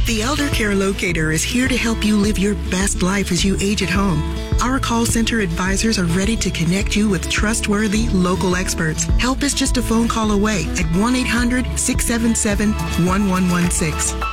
The Elder Care Locator is here to help you live your best life as you age at home. Our call center advisors are ready to connect you with trustworthy local experts. Help is just a phone call away at 1-800-677-1116.